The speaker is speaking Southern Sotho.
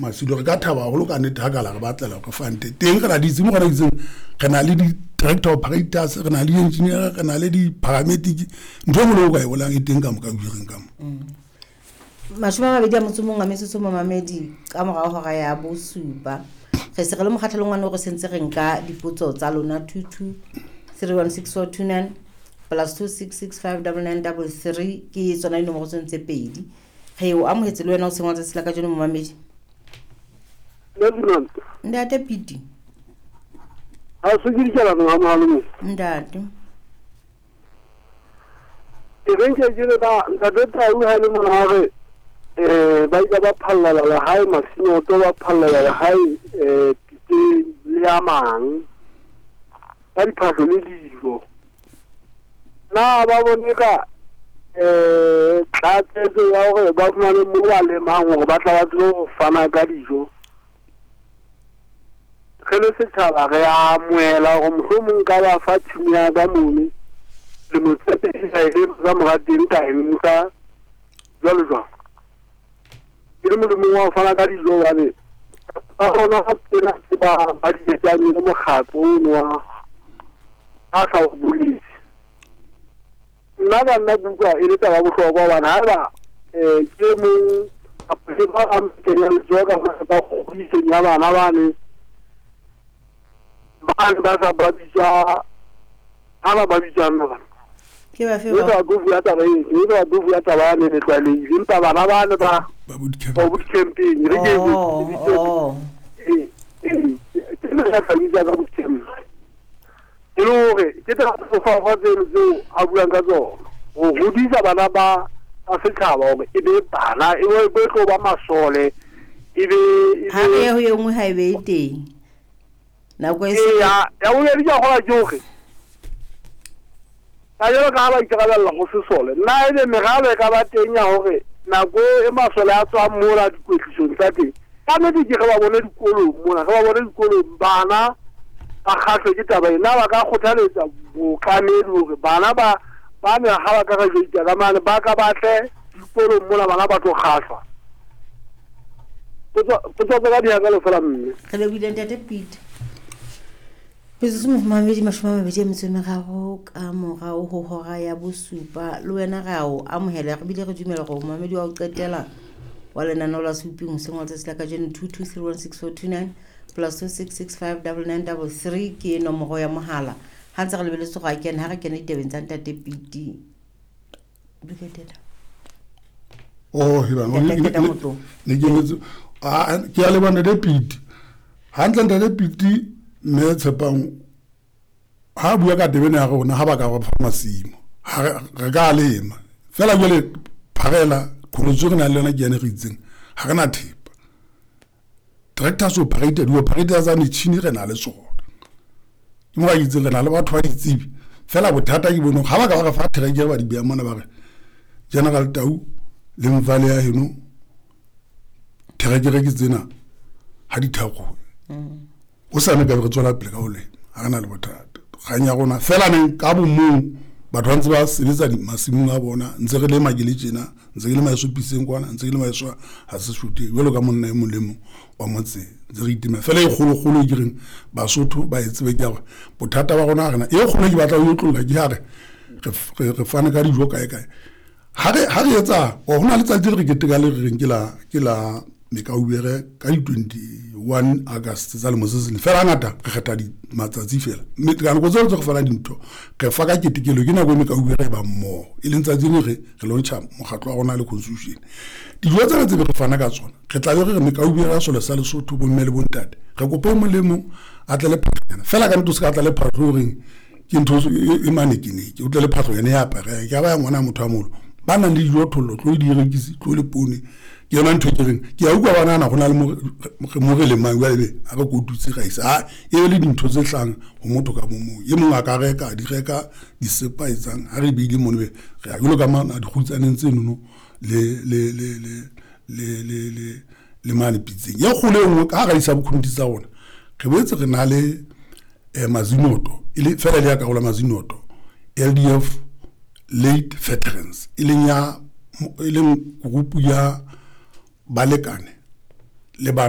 masilo re ka thaba go lo ka nete ga kala re batlela go fante teng ga di tsimo ga di tseng kana le di director operators re na le engineer re na le di paramedic ntho mo lo ga e bolang e teng ka mo ka buireng ka mo mashoma mabedi a motsomong a mesetso mo mamedi ka morago go ga ya bosupa ge se re le mokgathalong wa no go sentse re nka dipotso tsa lona 22 316429 plus 26659933 ke tsona di nomoro tse pedi ge o amohetse le wena o sengwa tsa sela ka jeno mo mamedi ndate piti a se ke dikela no amalo ndate e rentse jere ba ndata u ha le mona re ba ka ba phallala la hae masimo to ba phallala la hae piti le amang ba di phalo le dijo na ba boneka tlatsetso ya gore ba fumane mo ba le mang gore ba tla ba tlo fana ka dijo ge le setšhaba ge a moela go mohlomong ka ba fa tšhomi ya ka mone le motsepedisaele ka mogateng taemisa jalo jwang ke le molomong wa go fana ka dijo bane ba gona ga tsena se ba dietsane le mokgatlo ono wa a sa o bolise nna ka nna buka e le taba bohlokwa bana ha ba ke mong a ba a mkenya letsoa ka ba kgodiseng ya bana bane ba sa ba bitsa ha ba bitsang bana ke ba fe ba ba go ya taba e ke ba go ya taba ne le tlale impa bana bana ba boot camping re ke ke le sa tsamisa ka boot camping ke tla go fa go tseno a buang ka tsona go godisa bana ba a setšhaba gore e be bana e be tlo ba masole e be ha re ho yengwe ha e be teng nako e ya o ya di go la joge a yo ka ba itshagala go se sole nna e be megale ka ba teng ya gore nako e masole a tswa mola dikwetlisong tsa teng ka mme ke ga ba bone dikolo mona ga ba bone dikolo bana ba khatlwe ke taba ena ba ka kgothaletsa bokanedi gore bana ba ne ga ba ka ga jita ka mane ba ka batle dikolo mona bana ba tlo khatlwa potso ka dia ka le fela mme re le bile ntate Pete Pese mo mamedi mashoma mabedi a metso meraro ka morao ho hora ya bosupa le wena ga o amohela re bile re dumela go mamedi wa o qetela wa lenaneo la suping se ngwatsa sela ka jeno 22316429 plus 26659933 ke nomoro ya mohala ha ntse re lebeletse go a kena ha re kena ditebeng tsa ntate Pete buketela hira ne ke a le bana de Pete ha ntse ntate Pete me tshepang ha bua ka tebene ya rona ha ba ka ba masimo re ka lema fela jole pharela kholotswe re na le yona ke ene re itseng ha kana thipa tractors operated za metšhini re na le tsona ke mo ga itse re na le batho ba ditsebi fela bothata ke bono ga ba ka ba fa tractor ba di bea mona ba re General Tau le mvale ya heno tractor ke tsena ha di thako o sa ne ka re tswela pele ka ole ha kana le bothata ga nya gona fela ne ka bo mong batho ba ntse ba sebetsa masimong a bona ntse re le magele tjena ntse ke le maesopiseng kwana ntse ke le maeso ha se shute jalo ka monna e molemo wa motse ntse re itima fela e kgolo ke reng Basotho ba etsebe ke gore bothata ba gona gana e kgolo ke batla o tlolla ke hare re fana ka dijo kae ha re etsa o hona le tsatsi re keteka le reng ke la meka ubere ka 21 August tsa le mosesele fela ngata re kgetha di matsatsi fela mme ka go tsotso go fela dintho re fa ka ketekelo ke nako meka ubere ba mmo e leng tsatsi re launcha mogatlo wa gona le constitution dijo tsa tse re fana ka tsona re tla le re meka ubere so le sa le Sotho bo mme le bontate re kopa molemo a tle le phatlana fela ka ntse ka tla le phatlo reng ke ntho e manekine ke o tle le phatlo ene ya pa re ka ba ngwana motho a molo ba nang le dijo thollo tlo di rekisi tlo le pone ke yona ntho ke reng ke a utlwa bana go na le mo re le mang ba le a ba go tutse ga isa e le dintho tse tlang go motho ka momo ye mong a ka reka di reka di sepa etsang ha re bile monbe re a go ka mana di khutsaneng tseno le mane pitseng ya go le ngwe ka ga isa bokhundi tsa ona re boetse re na le mazinoto ile fela le ya ka go la mazinoto LDF late veterans ile nya ile group ya balekane le bana